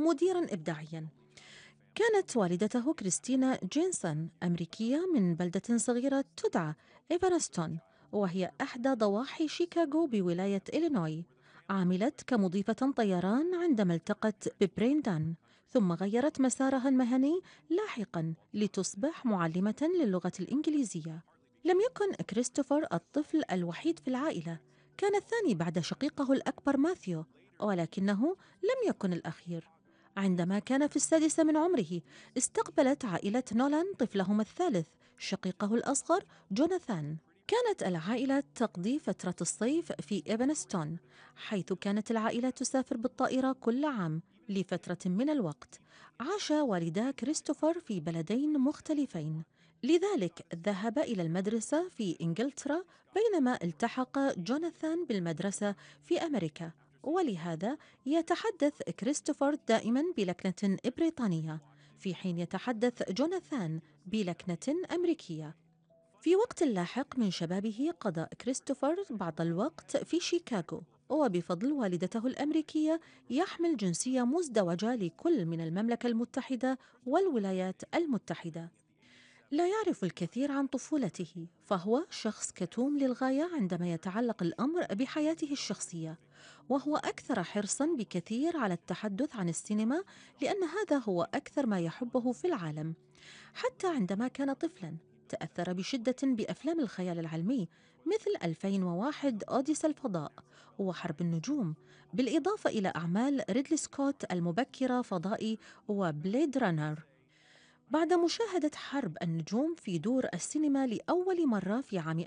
مديراً إبداعياً. كانت والدته كريستينا جينسون أمريكية من بلدة صغيرة تدعى إيفانستون، وهي إحدى ضواحي شيكاغو بولاية إلينوي. عملت كمضيفة طيران عندما التقت ببريندان، ثم غيرت مسارها المهني لاحقا لتصبح معلمة للغة الإنجليزية. لم يكن كريستوفر الطفل الوحيد في العائلة، كان الثاني بعد شقيقه الأكبر ماثيو، ولكنه لم يكن الأخير. عندما كان في السادسة من عمره، استقبلت عائلة نولان طفلهم الثالث، شقيقه الأصغر جوناثان. كانت العائلة تقضي فترة الصيف في إيفانستون، حيث كانت العائلة تسافر بالطائرة كل عام لفترة من الوقت. عاش والدا كريستوفر في بلدين مختلفين، لذلك ذهب إلى المدرسة في إنجلترا، بينما التحق جوناثان بالمدرسة في أمريكا. ولهذا يتحدث كريستوفر دائما بلكنة بريطانية، في حين يتحدث جوناثان بلكنة أمريكية. في وقت لاحق من شبابه قضى كريستوفر بعض الوقت في شيكاغو، وبفضل والدته الأمريكية يحمل جنسية مزدوجة لكل من المملكة المتحدة والولايات المتحدة. لا يعرف الكثير عن طفولته، فهو شخص كتوم للغاية عندما يتعلق الأمر بحياته الشخصية، وهو أكثر حرصاً بكثير على التحدث عن السينما، لأن هذا هو أكثر ما يحبه في العالم. حتى عندما كان طفلاً تأثر بشدة بأفلام الخيال العلمي مثل 2001 أوديس الفضاء وحرب النجوم، بالإضافة إلى أعمال ريدلي سكوت المبكرة فضائي وبليد رانر. بعد مشاهدة حرب النجوم في دور السينما لأول مرة في عام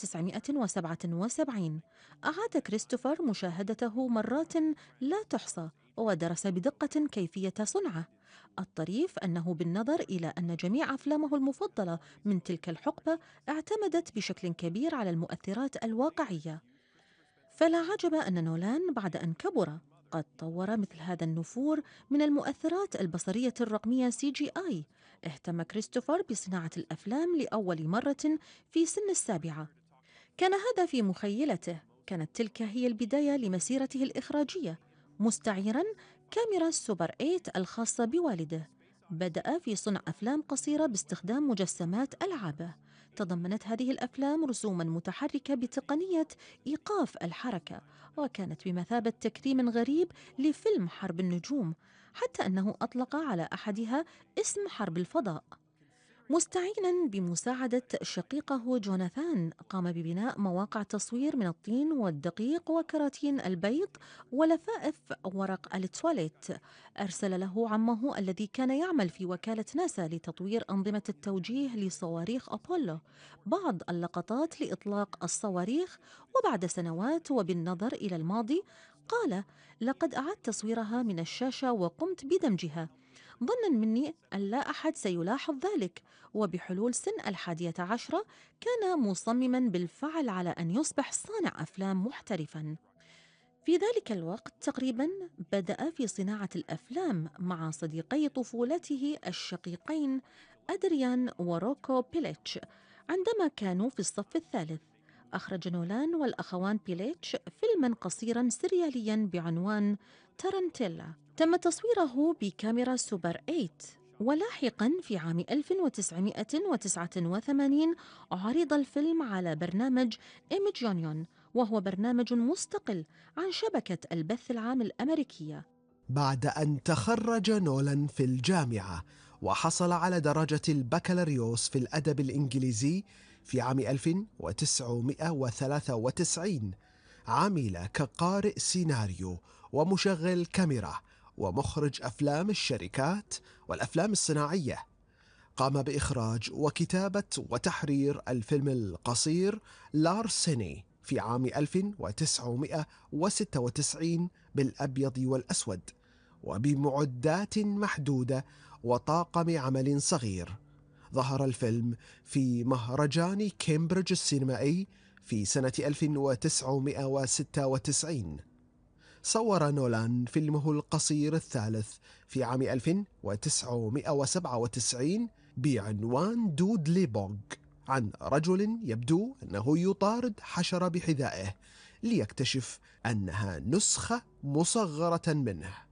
1977، أعاد كريستوفر مشاهدته مرات لا تحصى، ودرس بدقة كيفية صنعه. الطريف أنه بالنظر إلى أن جميع أفلامه المفضلة من تلك الحقبة اعتمدت بشكل كبير على المؤثرات الواقعية، فلا عجب أن نولان بعد أن كبر قد طور مثل هذا النفور من المؤثرات البصرية الرقمية CGI. اهتم كريستوفر بصناعة الأفلام لأول مرة في سن السابعة. كان هذا في مخيلته، كانت تلك هي البداية لمسيرته الإخراجية، مستعيرا كاميرا سوبر 8 الخاصة بوالده. بدأ في صنع أفلام قصيرة باستخدام مجسمات ألعابه. تضمنت هذه الأفلام رسوما متحركة بتقنية إيقاف الحركة، وكانت بمثابة تكريم غريب لفيلم حرب النجوم، حتى أنه أطلق على أحدها اسم حرب الفضاء. مستعينا بمساعدة شقيقه جوناثان، قام ببناء مواقع تصوير من الطين والدقيق وكراتين البيض ولفائف ورق التواليت. أرسل له عمه الذي كان يعمل في وكالة ناسا لتطوير أنظمة التوجيه لصواريخ أبولو بعض اللقطات لإطلاق الصواريخ. وبعد سنوات وبالنظر إلى الماضي، قال: لقد أعدت تصويرها من الشاشة وقمت بدمجها، ظنا مني أن لا أحد سيلاحظ ذلك. وبحلول سن 11 كان مصمما بالفعل على أن يصبح صانع أفلام محترفا. في ذلك الوقت تقريبا بدأ في صناعة الأفلام مع صديقي طفولته الشقيقين أدريان وروكو بيليتش. عندما كانوا في الصف الثالث، أخرج نولان والأخوان بيليتش فيلما قصيرا سرياليا بعنوان تارانتيلا، تم تصويره بكاميرا سوبر 8. ولاحقا في عام 1989 عرض الفيلم على برنامج إيمج يونيون، وهو برنامج مستقل عن شبكة البث العام الأمريكية. بعد أن تخرج نولان في الجامعة وحصل على درجة البكالوريوس في الأدب الإنجليزي في عام 1993، عمل كقارئ سيناريو ومشغل كاميرا ومخرج أفلام الشركات والأفلام الصناعية. قام بإخراج وكتابة وتحرير الفيلم القصير لارسيني في عام 1996 بالأبيض والأسود وبمعدات محدودة وطاقم عمل صغير. ظهر الفيلم في مهرجان كامبريدج السينمائي في سنة 1996. صور نولان فيلمه القصير الثالث في عام 1997 بعنوان دودلي بوغ، عن رجل يبدو أنه يطارد حشرة بحذائه ليكتشف أنها نسخة مصغرة منه.